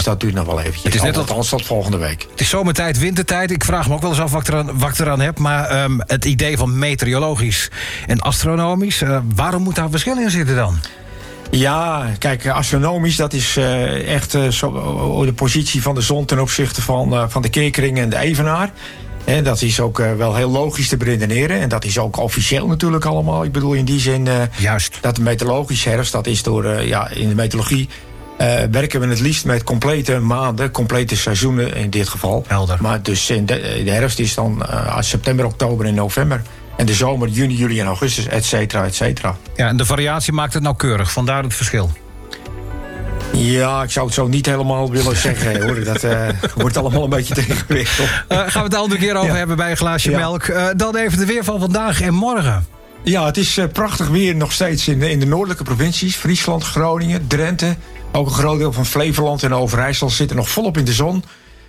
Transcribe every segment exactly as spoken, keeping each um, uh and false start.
dat duurt nog wel eventjes. Het is net althans tot volgende week. Het is zomertijd, wintertijd. Ik vraag me ook wel eens af wat ik eraan, wat ik eraan heb. Maar um, het idee van meteorologisch en astronomisch... Uh, waarom moet daar verschil in zitten dan? Ja, kijk, astronomisch, dat is uh, echt uh, zo, de positie van de zon... ten opzichte van, uh, van de keerkring en de evenaar. En dat is ook uh, wel heel logisch te beredeneren. En dat is ook officieel natuurlijk allemaal. Ik bedoel in die zin uh, Juist. dat de meteorologische herfst... dat is door, uh, ja, in de meteorologie... Uh, werken we het liefst met complete maanden, complete seizoenen in dit geval. Helder. Maar dus in de, de herfst is dan uh, september, oktober en november. En de zomer, juni, juli en augustus, et cetera, et cetera. Ja, en de variatie maakt het nauwkeurig, vandaar het verschil. Ja, ik zou het zo niet helemaal willen zeggen, hoor. Dat uh, wordt allemaal een beetje tegengewicht. Uh, gaan we het de andere keer over ja. hebben bij een glaasje ja. melk. Uh, dan even de weer van vandaag en morgen. Ja, het is uh, prachtig weer nog steeds in de, in de noordelijke provincies. Friesland, Groningen, Drenthe. Ook een groot deel van Flevoland en Overijssel zitten nog volop in de zon.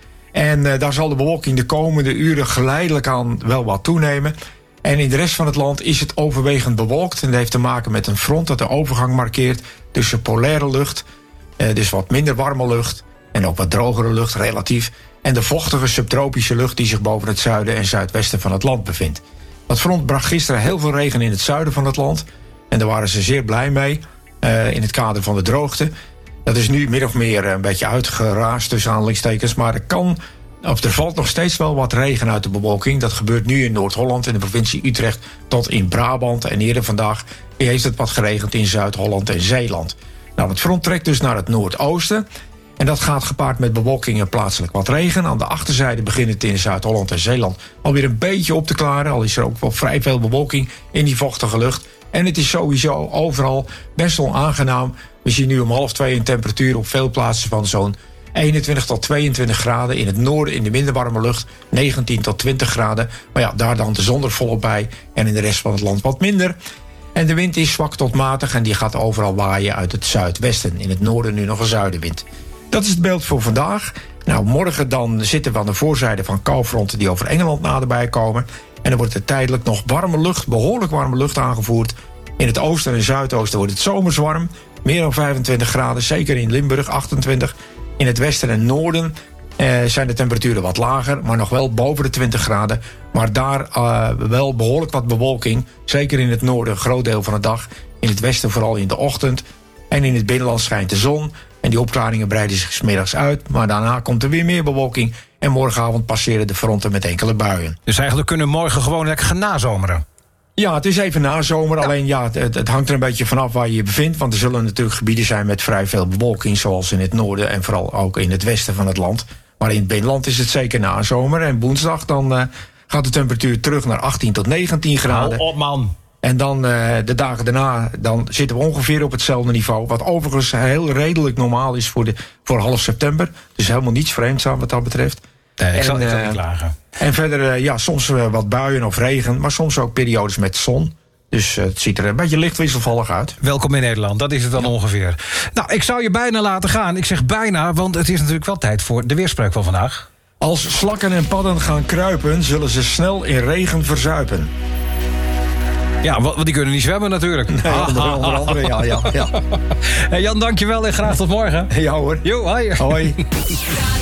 En uh, daar zal de bewolking de komende uren geleidelijk aan wel wat toenemen. En in de rest van het land is het overwegend bewolkt. En dat heeft te maken met een front dat de overgang markeert tussen polaire lucht... Uh, dus wat minder warme lucht en ook wat drogere lucht relatief... en de vochtige subtropische lucht die zich boven het zuiden en zuidwesten van het land bevindt. Dat front bracht gisteren heel veel regen in het zuiden van het land... en daar waren ze zeer blij mee uh, in het kader van de droogte... Dat is nu min of meer een beetje uitgeraasd tussen aanhalingstekens. Maar er kan, of er valt nog steeds wel wat regen uit de bewolking. Dat gebeurt nu in Noord-Holland, in de provincie Utrecht, tot in Brabant. En eerder vandaag heeft het wat geregend in Zuid-Holland en Zeeland. Nou, het front trekt dus naar het noordoosten. En dat gaat gepaard met bewolking en plaatselijk wat regen. Aan de achterzijde begint het in Zuid-Holland en Zeeland alweer een beetje op te klaren. Al is er ook wel vrij veel bewolking in die vochtige lucht. En het is sowieso overal best wel aangenaam. We zien nu om half twee een temperatuur op veel plaatsen van zo'n eenentwintig tot tweeëntwintig graden. In het noorden in de minder warme lucht negentien tot twintig graden. Maar ja, daar dan de zon er volop bij. En in de rest van het land wat minder. En de wind is zwak tot matig en die gaat overal waaien uit het zuidwesten. In het noorden nu nog een zuidenwind. Dat is het beeld voor vandaag. Nou, morgen dan zitten we aan de voorzijde van koufronten die over Engeland naderbij komen. En dan wordt er tijdelijk nog warme lucht, behoorlijk warme lucht aangevoerd. In het oosten en zuidoosten wordt het zomers warm. Meer dan vijfentwintig graden, zeker in Limburg, achtentwintig. In het westen en noorden eh, zijn de temperaturen wat lager, maar nog wel boven de twintig graden. Maar daar uh, wel behoorlijk wat bewolking. Zeker in het noorden een groot deel van de dag. In het westen vooral in de ochtend. En in het binnenland schijnt de zon. En die opklaringen breiden zich 's middags uit. Maar daarna komt er weer meer bewolking. En morgenavond passeren de fronten met enkele buien. Dus eigenlijk kunnen we morgen gewoon lekker gaan nazomeren? Ja, het is even nazomer. Ja. Alleen ja, het, het hangt er een beetje vanaf waar je je bevindt. Want er zullen natuurlijk gebieden zijn met vrij veel bewolking. Zoals in het noorden en vooral ook in het westen van het land. Maar in het binnenland is het zeker nazomer. En woensdag dan uh, gaat de temperatuur terug naar achttien tot negentien graden. Hou op, man. En dan uh, de dagen daarna dan zitten we ongeveer op hetzelfde niveau. Wat overigens heel redelijk normaal is voor, de, voor half september. Dus helemaal niets vreemds aan wat dat betreft. Nee, ik zal, en, ik zal uh, niet klagen. En verder, uh, ja, soms uh, wat buien of regen. Maar soms ook periodes met zon. Dus uh, het ziet er een beetje licht wisselvallig uit. Welkom in Nederland, dat is het dan ja. ongeveer. Nou, ik zou je bijna laten gaan. Ik zeg bijna, want het is natuurlijk wel tijd voor de weerspreuk van vandaag. Als slakken en padden gaan kruipen, zullen ze snel in regen verzuipen. Ja, want die kunnen niet zwemmen natuurlijk. Nee, onder, onder andere, ja, ja, ja. Hey Jan, dankjewel en graag tot morgen. Ja hoor. Jo, hoi. Hoi.